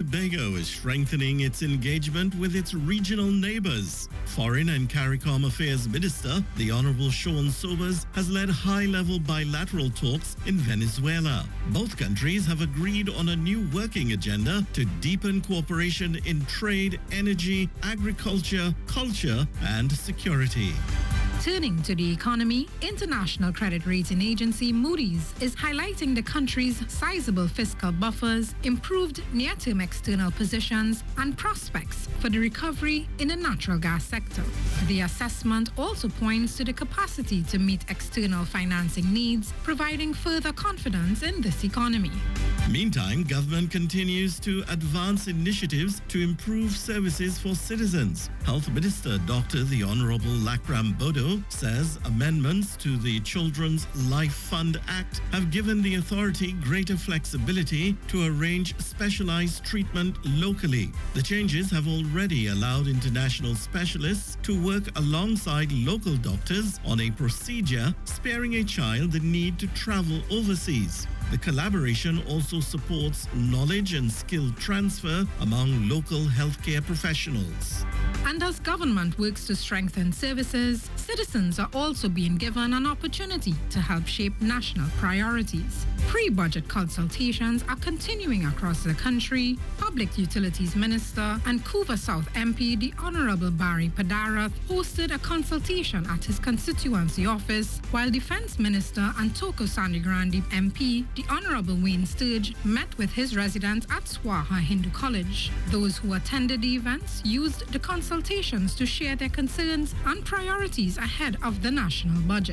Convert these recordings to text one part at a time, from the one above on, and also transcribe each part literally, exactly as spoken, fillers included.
Tobago is strengthening its engagement with its regional neighbors. Foreign and CARICOM Affairs Minister, the Honorable Sean Sobers, has led high-level bilateral talks in Venezuela. Both countries have agreed on a new working agenda to deepen cooperation in trade, energy, agriculture, culture, and security. Turning to the economy, international credit rating agency Moody's is highlighting the country's sizable fiscal buffers, improved near-term external positions, and prospects for the recovery in the natural gas sector. The assessment also points to the capacity to meet external financing needs, providing further confidence in this economy. Meantime, government continues to advance initiatives to improve services for citizens. Health Minister Doctor The Honorable Lakram Bodo says amendments to the Children's Life Fund Act have given the authority greater flexibility to arrange specialized treatment locally. The changes have already allowed international specialists to work alongside local doctors on a procedure, sparing a child the need to travel overseas. The collaboration also supports knowledge and skill transfer among local healthcare professionals. And as government works to strengthen services, citizens are also being given an opportunity to help shape national priorities. Pre-budget consultations are continuing across the country. Public Utilities Minister and Couva South M P, the Honorable Barry Padarath, hosted a consultation at his constituency office, while Defense Minister and Toko Sandigrandi M P, the Honorable Wayne Sturge, met with his residents at Swaha Hindu College. Those who attended the events used the consultations to share their concerns and priorities ahead of the national budget.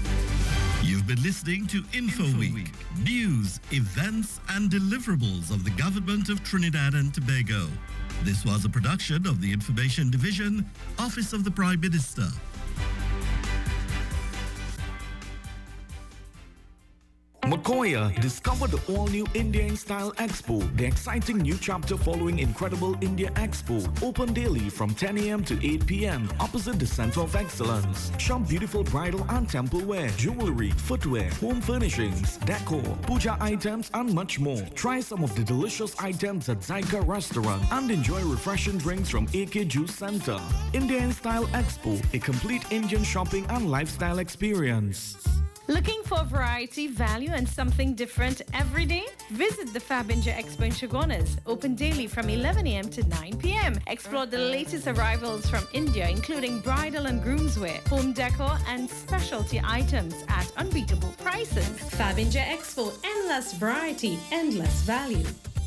You've been listening to InfoWeek, news, events, and deliverables of the Government of Trinidad and Tobago. This was a production of the Information Division, Office of the Prime Minister. Makoya, discover the all-new India in Style Expo, the exciting new chapter following Incredible India Expo. Open daily from ten a m to eight p m opposite the Center of Excellence. Shop beautiful bridal and temple wear, jewelry, footwear, home furnishings, decor, puja items, and much more. Try some of the delicious items at Zyka Restaurant and enjoy refreshing drinks from A K Juice Center. India in Style Expo, a complete Indian shopping and lifestyle experience. Looking for variety, value, and something different every day? Visit the Fabinja Expo in Chagonas, open daily from eleven a m to nine p m Explore the latest arrivals from India, including bridal and groomswear, home decor, and specialty items at unbeatable prices. Fabinja Expo, endless variety, endless value.